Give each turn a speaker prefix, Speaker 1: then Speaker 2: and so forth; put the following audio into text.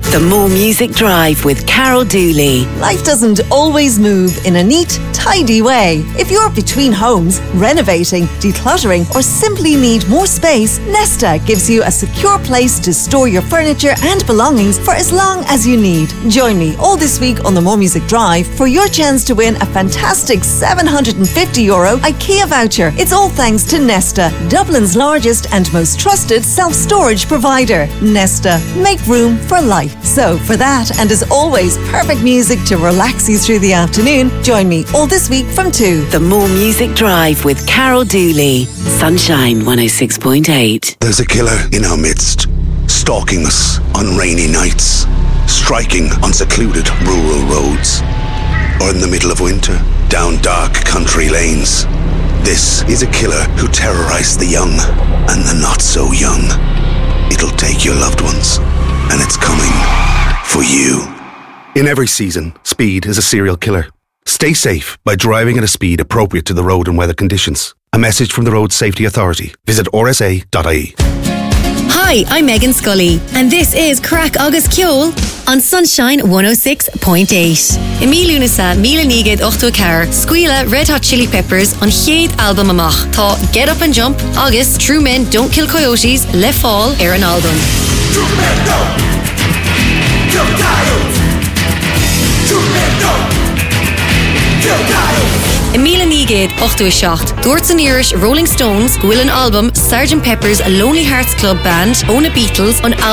Speaker 1: The More Music Drive with Carol Dooley.
Speaker 2: Life doesn't always move in a neat, tidy way. If you're between homes, renovating, decluttering, or simply need more space, Nesta gives you a secure place to store your furniture and belongings for as long as you need. Join me all this week on the More Music Drive for your chance to win a fantastic €750 IKEA voucher. It's all thanks to Nesta, Dublin's largest and most trusted self-storage provider. Nesta, make room for life. So for that, and as always, perfect music to relax you through the afternoon, join me all this week from 2.
Speaker 1: The More Music Drive with Carol Dooley. Sunshine 106.8.
Speaker 3: There's a killer in our midst, stalking us on rainy nights, striking on secluded rural roads, or in the middle of winter, down dark country lanes. This is a killer who terrorized the young and the not so young. It'll take your loved ones, and it's coming for you.
Speaker 4: In every season, speed is a serial killer. Stay safe by driving at a speed appropriate to the road and weather conditions. A message from the Road Safety Authority. Visit rsa.ie.
Speaker 5: Hi, I'm Megan Scully, and this is Crack Agus Ceol on Sunshine 106.8. Emilio Nisa, Mila Niged, Ochto Car, Squeala, Red Hot Chili Peppers on Chiad album amach. Tá Get Up and Jump, August, True Men Don't Kill Coyotes, Le Fall, an album.
Speaker 6: True men don't kill coyotes. True men don't kill coyotes.
Speaker 5: Emila Niged, Ochto Shacht, Dúirt an Irish, Rolling Stones, Gwillan album, Sgt. Pepper's Lonely Hearts Club Band, Ona Beatles on